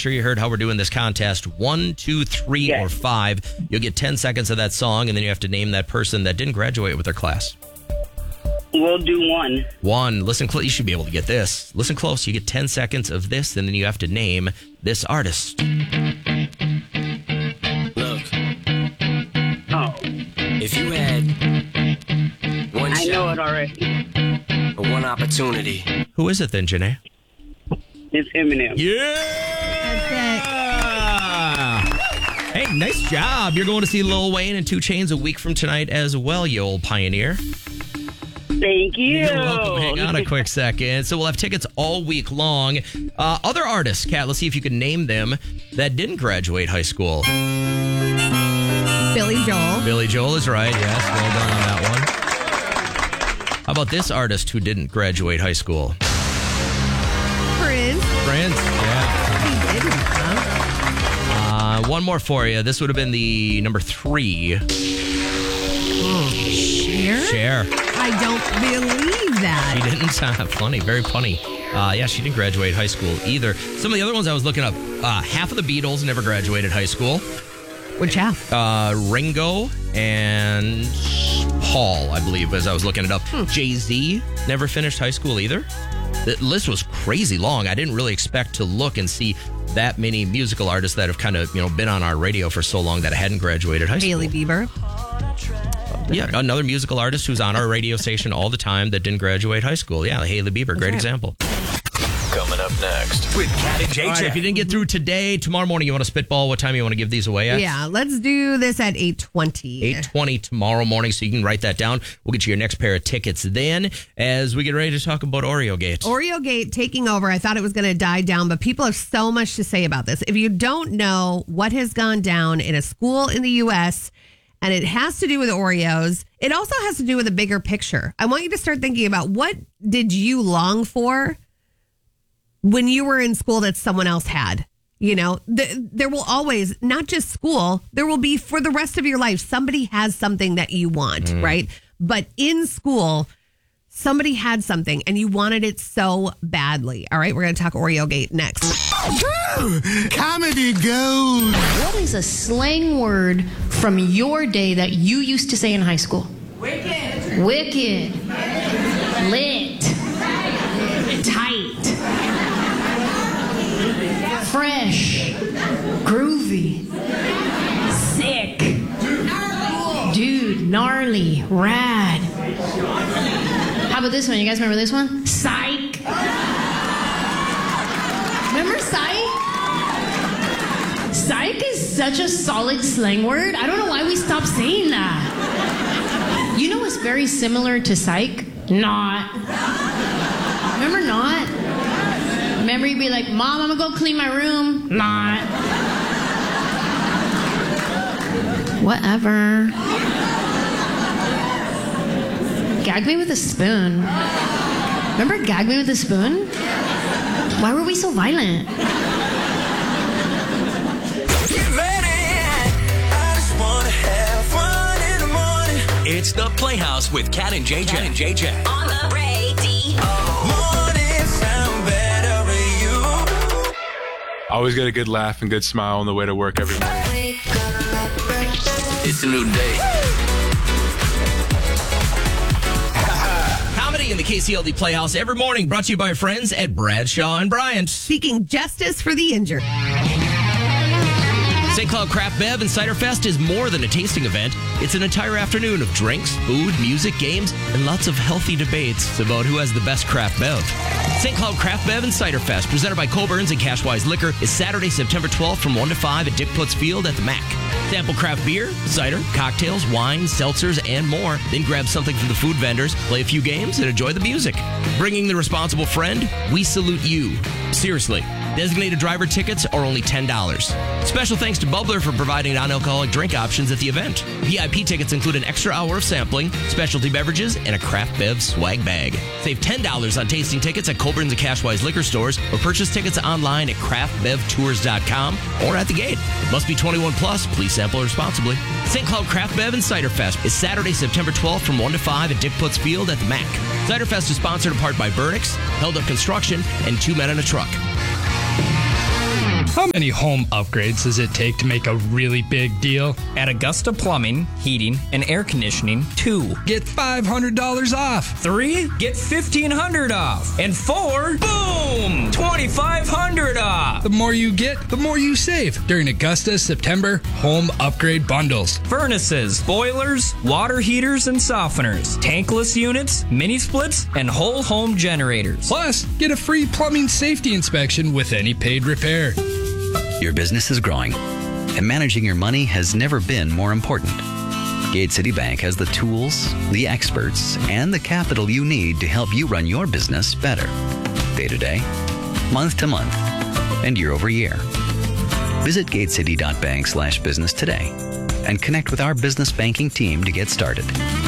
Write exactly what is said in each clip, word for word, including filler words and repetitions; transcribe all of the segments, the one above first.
sure you heard how we're doing this contest. One, two, three, Yes. or five. You'll get ten seconds of that song, and then you have to name that person that didn't graduate with their class. We'll do one. One. Listen close. You should be able to get this. Listen close. You get ten seconds of this, and then you have to name this artist. Look, Oh, if you had one I know shot it already. or one opportunity, Who is it then, Janae? It's Eminem. Yeah! Hey, nice job. You're going to see Lil Wayne and two Chainz a week from tonight as well, you old pioneer. Thank you. You're welcome. Hang on a quick second. So we'll have tickets all week long. Uh, other artists, Kat, let's see if you can name them that didn't graduate high school. Billy Joel. Billy Joel is right. Yes, well done on that one. How about this artist who didn't graduate high school? Prince. Prince, yeah. He didn't, huh? Uh, one more for you. This would have been the number three. Cher? Cher. I don't believe that. She didn't. Uh, funny, very funny. Uh, yeah, she didn't graduate high school either. Some of the other ones I was looking up, uh, half of the Beatles never graduated high school. Which half? Uh, Ringo and Paul, I believe, as I was looking it up. Hmm. Jay-Z never finished high school either. The list was crazy long. I didn't really expect to look and see that many musical artists that have kind of, you know, been on our radio for so long that hadn't graduated high school. Hailey Bieber. Yeah, another musical artist who's on our radio station all the time that didn't graduate high school. Yeah, Hailey Bieber, great right. example. Coming up next with Kat and J J. All right, if you didn't get through today, tomorrow morning you want to spitball. What time you want to give these away at? Yeah, let's do this at eight twenty. eight twenty tomorrow morning, so you can write that down. We'll get you your next pair of tickets then as we get ready to talk about Oreo Gate. Oreo Gate taking over. I thought it was going to die down, but people have so much to say about this. If you don't know what has gone down in a school in the U S, and it has to do with Oreos, it also has to do with a bigger picture. I want you to start thinking about, what did you long for when you were in school that someone else had? You know, th- there will always, not just school, there will be for the rest of your life, somebody has something that you want, Mm. right? But in school, somebody had something and you wanted it so badly. All right, we're going to talk Oreo Gate next. Comedy gold. What is a slang word from your day that you used to say in high school? Wicked. Wicked. Lit. Tight. Fresh. Groovy. Sick. Dude, gnarly. Rad. How about this one? You guys remember this one? Psych. Remember psych? Psych is such a solid slang word. I don't know why we stopped saying that. You know what's very similar to psych? Not. Remember not? Remember you'd be like, Mom, I'm gonna go clean my room. Not. Whatever. Gag me with a spoon. Remember gag me with a spoon? Why were we so violent? Get ready. I just wanna have fun in the morning. It's the Playhouse with Kat and J J. Kat and J J. On the radio. Morning sound better with you. Always get a good laugh and good smile on the way to work every morning. It's a new day. Comedy in the K C L D Playhouse every morning, brought to you by our friends at Bradshaw and Bryant. Seeking justice for the injured. Saint Cloud Craft Bev and Cider Fest is more than a tasting event. It's an entire afternoon of drinks, food, music, games, and lots of healthy debates about who has the best craft bev. Saint Cloud Craft Bev and Cider Fest, presented by Coborn's and Cashwise Liquor, is Saturday, September twelfth from one to five at Dick Putz Field at the Mac. Sample craft beer, cider, cocktails, wine, seltzers, and more. Then grab something from the food vendors, play a few games, and enjoy the music. Bringing the responsible friend, we salute you. Seriously. Designated driver tickets are only ten dollars. Special thanks to Bubbler for providing non-alcoholic drink options at the event. V I P tickets include an extra hour of sampling, specialty beverages, and a craft bev swag bag. Save ten dollars on tasting tickets at Colburn's and Cashwise liquor stores, or purchase tickets online at craft bev tours dot com or at the gate. Must be twenty-one plus. Please sample responsibly. Saint Cloud Craft Bev and Cider Fest is Saturday, September twelfth from one to five at Dick Putz Field at the Mac. Cider Fest is sponsored in part by Burnix, Held Up Construction, and Two Men in a Truck. How many home upgrades does it take to make a really big deal? At Augusta Plumbing, Heating, and Air Conditioning, two. Get five hundred dollars off. Three, get fifteen hundred dollars off. And four, boom, twenty-five hundred dollars off. The more you get, the more you save during Augusta's September home upgrade bundles. Furnaces, boilers, water heaters and softeners, tankless units, mini splits, and whole home generators. Plus, get a free plumbing safety inspection with any paid repair. Your business is growing, and managing your money has never been more important. Gate City Bank has the tools, the experts, and the capital you need to help you run your business better. Day to day, month to month, and year over year. Visit gatecity.bank slash business today and connect with our business banking team to get started.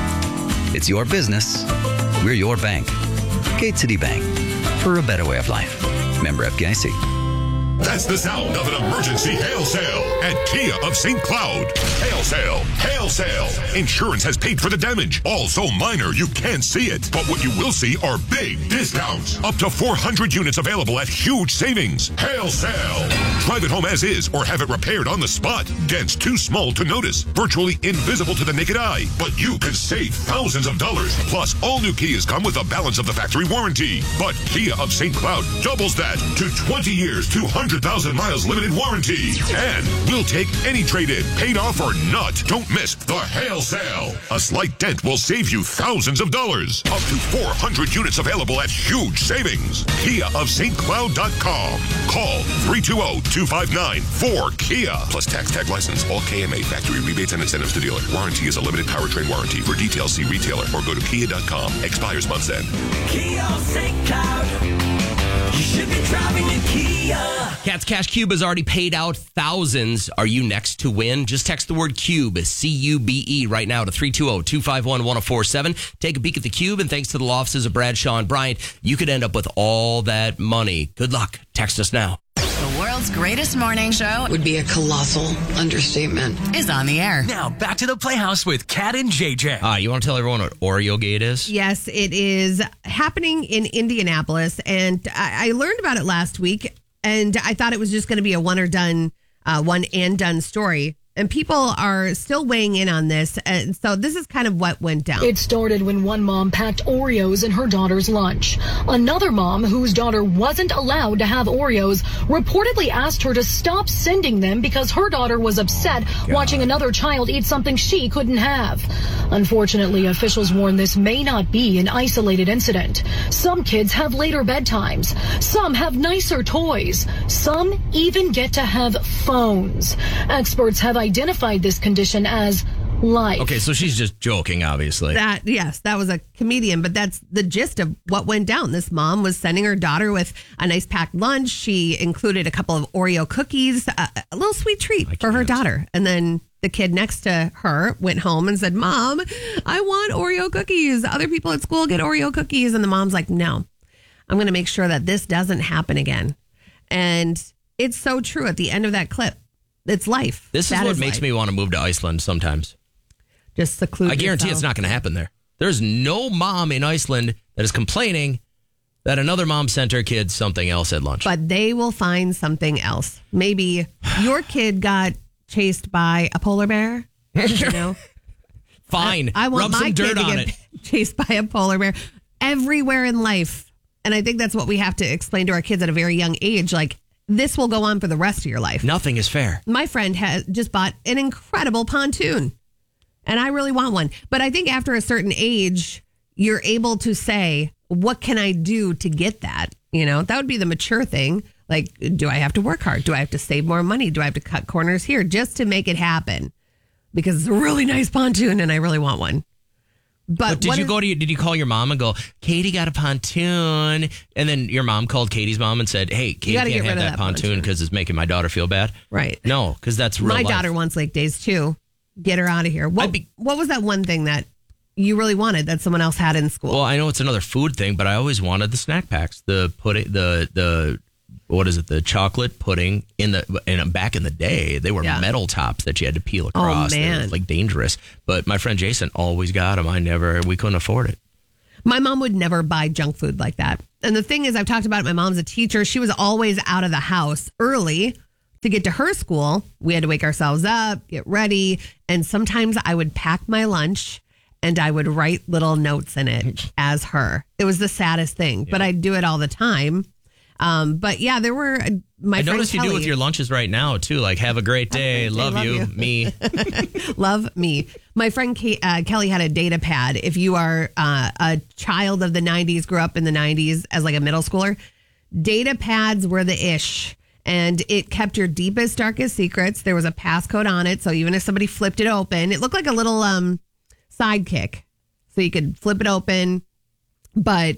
It's your business. We're your bank. Gate City Bank, for a better way of life. Member F D I C. That's the sound of an emergency hail sale at Kia of Saint Cloud. Hail sale, hail sale. Insurance has paid for the damage. All so minor you can't see it. But what you will see are big discounts. Up to four hundred units available at huge savings. Hail sale. Drive it home as is or have it repaired on the spot. Dents too small to notice. Virtually invisible to the naked eye. But you can save thousands of dollars. Plus, all new Kias come with a balance of the factory warranty. But Kia of Saint Cloud doubles that to twenty years, two hundred thousand miles limited warranty. And we'll take any trade-in, paid off or not. Don't miss the hail sale. A slight dent will save you thousands of dollars. Up to four hundred units available at huge savings. Kia of Saint Cloud dot com. Call three two zero, two five nine, four Kia. Plus tax tag license. All K M A factory rebates and incentives to dealer. Warranty is a limited powertrain warranty. For details, see retailer or go to kia dot com. Expires month's end. Kia of Saint Cloud. You should be driving a Kia. Cat's Cash Cube has already paid out thousands. Are you next to win? Just text the word CUBE, C U B E, right now to three two zero, two five one, one zero four seven. Take a peek at the cube, and thanks to the law offices of Bradshaw and Bryant, you could end up with all that money. Good luck. Text us now. The world's greatest morning show would be a colossal understatement. Is on the air. Now, back to the Playhouse with Kat and J J. Uh, you want to tell everyone what Oreo Gate is? Yes, it is happening in Indianapolis, and I, I learned about it last week, and I thought it was just going to be a one or done, uh, one and done story. And people are still weighing in on this. And so this is kind of what went down. It started when one mom packed Oreos in her daughter's lunch. Another mom, whose daughter wasn't allowed to have Oreos, reportedly asked her to stop sending them because her daughter was upset God. watching another child eat something she couldn't have. Unfortunately, officials warn this may not be an isolated incident. Some kids have later bedtimes. Some have nicer toys. Some even get to have phones. Experts have identified this condition as life. Okay, so she's just joking, obviously. That yes, that was a comedian, but that's the gist of what went down. This mom was sending her daughter with a nice packed lunch. She included a couple of Oreo cookies, a, a little sweet treat for her daughter. And then the kid next to her went home and said, "Mom, I want Oreo cookies. Other people at school get Oreo cookies." And the mom's like, "No, I'm going to make sure that this doesn't happen again." And it's so true at the end of that clip. It's life. This that is what is makes life. me want to move to Iceland sometimes. Just seclude I guarantee yourself. it's not going to happen there. There's no mom in Iceland that is complaining that another mom sent her kids something else at lunch. But they will find something else. Maybe your kid got chased by a polar bear. You know? Fine. I, I want Rub my some dirt kid to on get it. chased by a polar bear everywhere in life. And I think that's what we have to explain to our kids at a very young age. Like, this will go on for the rest of your life. Nothing is fair. My friend has just bought an incredible pontoon, and I really want one. But I think after a certain age, you're able to say, what can I do to get that? You know, that would be the mature thing. Like, do I have to work hard? Do I have to save more money? Do I have to cut corners here just to make it happen? Because it's a really nice pontoon, and I really want one. But, but did you is, go to did you call your mom and go, Katie got a pontoon, and then your mom called Katie's mom and said, hey, Katie can't have that, that pontoon because it's making my daughter feel bad? Right. No, because that's real my life. daughter wants lake days too. Get her out of here. What be, what was that one thing that you really wanted that someone else had in school? Well, I know it's another food thing, but I always wanted the snack packs, the pudding, the the what is it, the chocolate pudding in the and back in the day they were yeah. metal tops that you had to peel across. Oh man, they were like dangerous. But my friend Jason always got them. I never, we couldn't afford it. My mom would never buy junk food like that. And the thing is, I've talked about it. My mom's a teacher. She was always out of the house early to get to her school, we had to wake ourselves up, get ready. And sometimes I would pack my lunch and I would write little notes in it as her. It was the saddest thing, yeah. but I'd do it all the time. Um, but yeah, there were uh, my I friend noticed you Kelly, do with your lunches right now too. Like, have a great day, a great day love, love you, you. me, love me. My friend Kate, uh, Kelly had a data pad. If you are uh, a child of the nineties, grew up in the nineties as like a middle schooler, data pads were the ish, and it kept your deepest, darkest secrets. There was a passcode on it, so even if somebody flipped it open, it looked like a little um, sidekick, so you could flip it open. But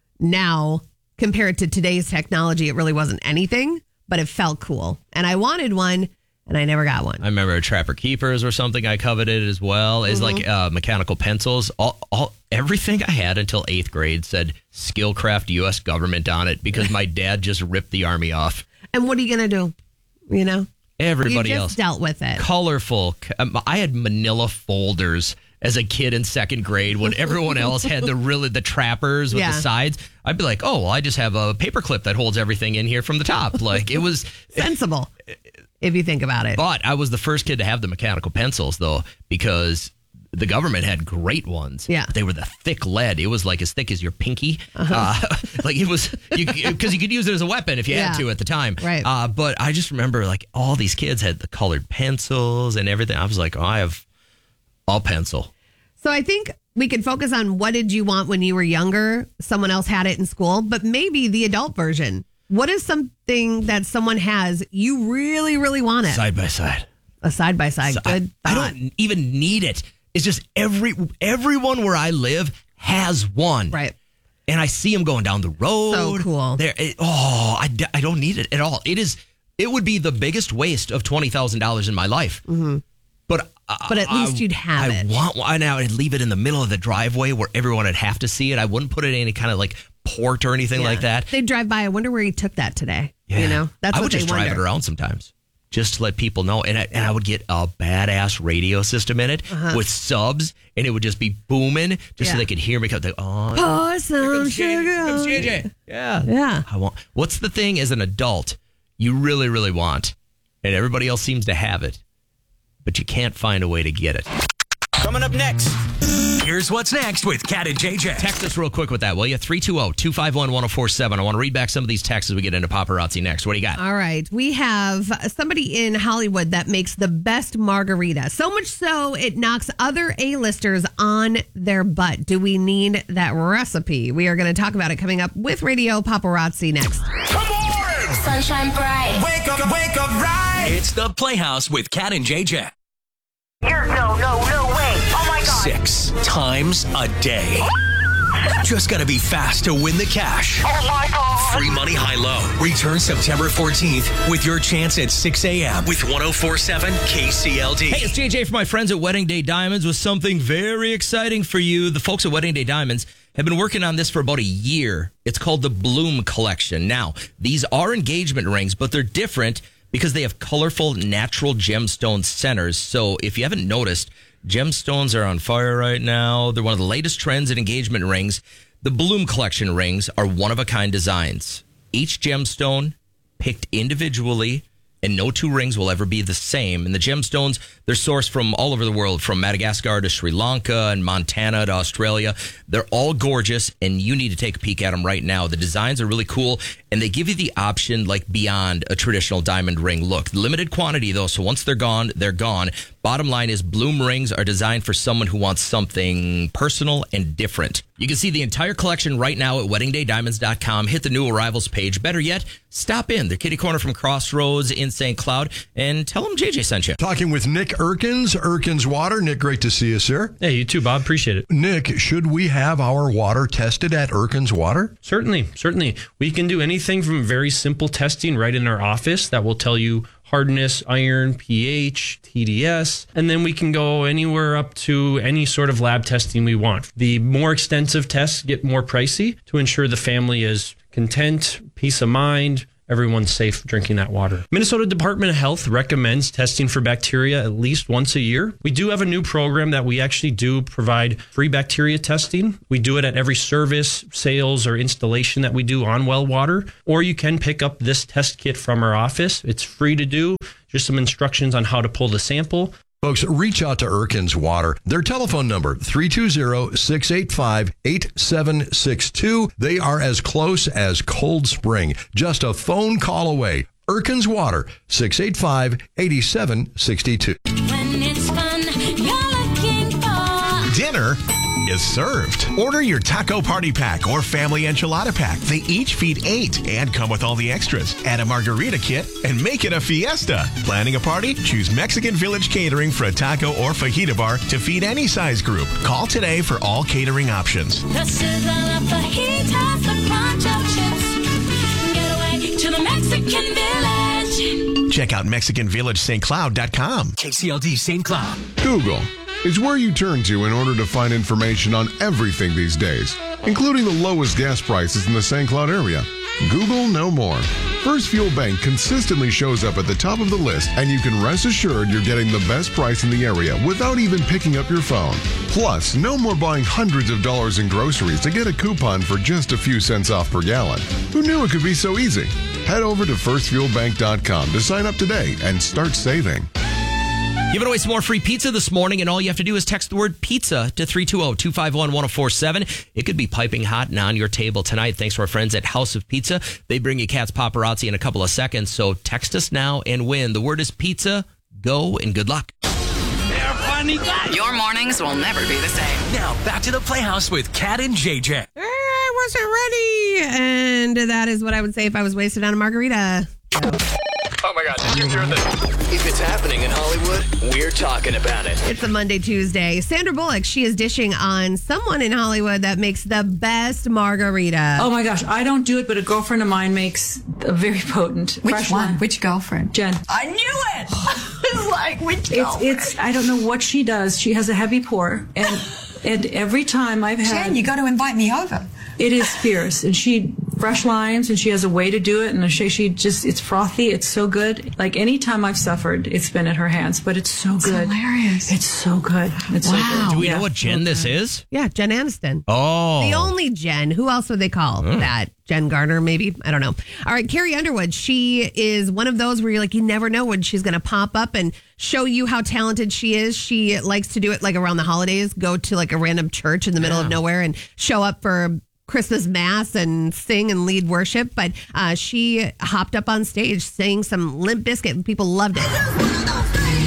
now, compared to today's technology, it really wasn't anything, but it felt cool. And I wanted one, and I never got one. I remember Trapper Keepers or something I coveted as well. Is Mm-hmm. like uh, mechanical pencils. All, all everything I had until eighth grade said Skillcraft U S government on it because my dad just ripped the army off. And what are you going to do? You know? Everybody you just else dealt with it. Colorful. Um, I had manila folders as a kid in second grade when everyone else had the really the trappers with Yeah. the sides. I'd be like, oh, well, I just have a paperclip that holds everything in here from the top. Like, it was sensible if you think about it. But I was the first kid to have the mechanical pencils, though, because the government had great ones. Yeah. They were the thick lead. It was like as thick as your pinky. Uh-huh. Uh, like it was, because you, you could use it as a weapon if you Yeah. had to at the time. Right. Uh, but I just remember like all these kids had the colored pencils and everything. I was like, oh, I have all pencil. So I think we could focus on what did you want when you were younger? Someone else had it in school, but maybe the adult version. What is something that someone has you really, really want it? Side by side. A side by side. So Good I, I thought. don't even need it. It's just every everyone where I live has one. Right. And I see them going down the road. So cool. There. Oh, I, I don't need it at all. It is. It would be the biggest waste of twenty thousand dollars in my life. Mm-hmm. But But at least I, you'd have I it. want one. I would leave it in the middle of the driveway where everyone would have to see it. I wouldn't put it in any kind of like port or anything Yeah. like that. They drive by. I wonder where he took that today. Yeah. You know, that's I what would they just wonder. drive it around sometimes, just to let people know. And I, and I would get a badass radio system in it Uh-huh. with subs, and it would just be booming, just so Yeah. they could hear me. Cause they, oh, Pour some comes J J, sugar. here comes J J. Yeah, Yeah. I want. What's the thing as an adult you really, really want, and everybody else seems to have it, but you can't find a way to get it? Coming up next, here's what's next with Cat and J J. Text us real quick with that, will you? three two zero, two five one, one zero four seven. I want to read back some of these texts as we get into paparazzi next. What do you got? All right. We have somebody in Hollywood that makes the best margarita. So much so it knocks other A-listers on their butt. Do we need that recipe? We are going to talk about it coming up with Radio Paparazzi next. Come on! Sunshine bright. Wake up, wake up, right? It's the Playhouse with Cat and J J. You're no, no, no way. Oh my God. Six times a day. Just gotta be fast to win the cash. Oh my God. Free money high-low. Return September fourteenth with your chance at six a.m. with one oh four point seven K C L D. Hey, it's J J from my friends at Wedding Day Diamonds with something very exciting for you. The folks at Wedding Day Diamonds have been working on this for about a year. It's called the Bloom Collection. Now, these are engagement rings, but they're different because they have colorful natural gemstone centers. So if you haven't noticed, gemstones are on fire right now. They're one of the latest trends in engagement rings. The Bloom Collection rings are one-of-a-kind designs. Each gemstone picked individually, and no two rings will ever be the same. And the gemstones, they're sourced from all over the world, from Madagascar to Sri Lanka and Montana to Australia. They're all gorgeous, and you need to take a peek at them right now. The designs are really cool, and they give you the option like beyond a traditional diamond ring look. Limited quantity, though, so once they're gone, they're gone. Bottom line is Bloom rings are designed for someone who wants something personal and different. You can see the entire collection right now at wedding day diamonds dot com. Hit the new arrivals page. Better yet, stop in. They're kitty corner from Crossroads in Saint Cloud, and tell them J J sent you. Talking with Nick Erkins, Erkins Water. Nick, great to see you, sir. Hey, you too, Bob. Appreciate it. Nick, should we have our water tested at Erkins Water? Certainly, certainly. We can do anything from very simple testing right in our office that will tell you hardness, iron, pH, T D S, and then we can go anywhere up to any sort of lab testing we want. The more extensive tests get more pricey to ensure the family is content, peace of mind, everyone's safe drinking that water. Minnesota Department of Health recommends testing for bacteria at least once a year. We do have a new program that we actually do provide free bacteria testing. We do it at every service, sales, or installation that we do on well water, or you can pick up this test kit from our office. It's free to do. Just some instructions on how to pull the sample. Folks, reach out to Erkins Water. Their telephone number, three two zero, six eight five, eight seven six two. They are as close as Cold Spring. Just a phone call away. Erkins Water, six eight five, eight seven six two. When it's fun, you're looking for dinner is served. Order your taco party pack or family enchilada pack. They each feed eight and come with all the extras. Add a margarita kit and make it a fiesta. Planning a party? Choose Mexican Village Catering for a taco or fajita bar to feed any size group. Call today for all catering options. the sizzle of fajitas, the crunch of chips. Get away to the Mexican Village. Check out Mexican Village Saint Cloud dot com. K C L D Saint Cloud. Google is where you turn to in order to find information on everything these days, including the lowest gas prices in the Saint Cloud area. Google no more. First Fuel Bank consistently shows up at the top of the list, and you can rest assured you're getting the best price in the area without even picking up your phone. Plus, no more buying hundreds of dollars in groceries to get a coupon for just a few cents off per gallon. Who knew it could be so easy? Head over to first fuel bank dot com to sign up today and start saving. Giving away some more free pizza this morning, and all you have to do is text the word pizza to three two zero, two five one, one zero four seven. It could be piping hot and on your table tonight thanks to our friends at House of Pizza. They bring you Cat's Paparazzi in a couple of seconds, so text us now and win. The word is pizza. Go and good luck. They're funny guys. Your mornings will never be the same. Now back to the Playhouse with Kat and J J. I wasn't ready. And that is what I would say if I was wasted on a margarita. Oh my God, did you hear this? If it's happening in Hollywood, we're talking about it. It's a Monday, Tuesday. Sandra Bullock, she is dishing on someone in Hollywood that makes the best margarita. Oh my gosh, I don't do it, but a girlfriend of mine makes a very potent. Which fresh one? lime. Which girlfriend? Jen. I knew it! I was like, which It's, girlfriend? it's, I don't know what she does. She has a heavy pour. And, and every time I've had. Jen, you got to invite me over. It is fierce, and she fresh limes, and she has a way to do it, and she, she just it's frothy. It's so good. Like any time I've suffered, it's been at her hands, but it's so It's good. hilarious. It's so good. It's Wow. so good. Do we Yeah. know what Jen this is? Yeah, Jen Aniston. Oh. The only Jen. Who else would they call Mm. that? Jen Garner, maybe? I don't know. All right, Carrie Underwood. She is one of those where you're like, you never know when she's going to pop up and show you how talented she is. She likes to do it like around the holidays, go to like a random church in the middle of nowhere and show up for Christmas Mass and sing and lead worship. But uh, she hopped up on stage, sang some Limp Bizkit, and people loved it.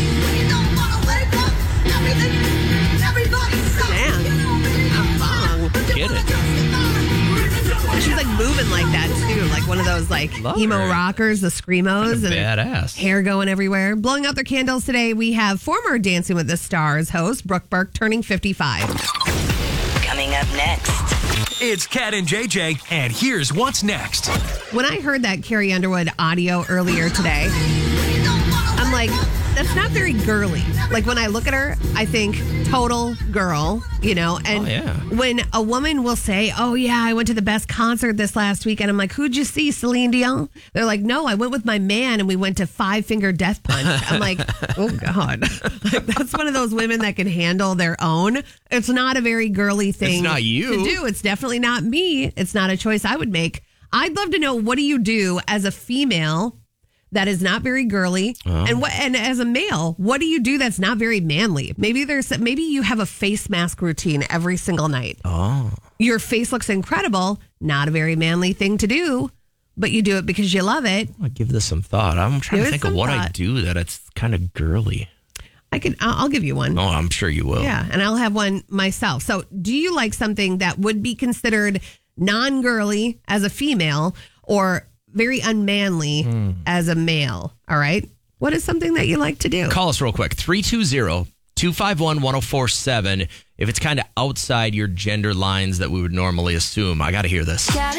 Get it. She's like moving like that too, like one of those like Love emo her. rockers, the screamos, Kinda and badass. hair going everywhere. Blowing out their candles today, we have former Dancing with the Stars host Brooke Burke turning fifty-five. Coming up next. It's Kat and J J, and here's what's next. When I heard that Carrie Underwood audio earlier today, I'm like, that's not very girly. Like when I look at her, I think total girl, you know, and Oh, yeah. when a woman will say, oh yeah, I went to the best concert this last week, and I'm like, who'd you see, Celine Dion? They're like, no, I went with my man and we went to Five Finger Death Punch. I'm like, oh God. Like, that's one of those women that can handle their own. It's not a very girly thing It's not you. to do. It's definitely not me. It's not a choice I would make. I'd love to know, what do you do as a female that is not very girly, Oh. and what, and as a male, what do you do that's not very manly? Maybe there's maybe you have a face mask routine every single night. Oh. Your face looks incredible, not a very manly thing to do, but you do it because you love it. I'll give this some thought. I'm trying Give to it think of some what I thought. do that it's kind of girly. I can I'll, I'll give you one. Oh, I'm sure you will. Yeah, and I'll have one myself. So, do you like something that would be considered non-girly as a female or very unmanly Hmm. as a male? All right. What is something that you like to do? Call us real quick. three two zero, two five one, one zero four seven. If it's kind of outside your gender lines that we would normally assume, I got to hear this. Got